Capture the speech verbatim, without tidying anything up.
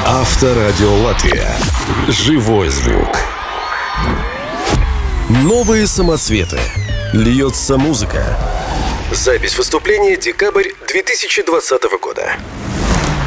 Авторадио Латвия. Живой звук. Новые самоцветы. Льется музыка. Запись выступления декабрь две тысячи двадцатого года.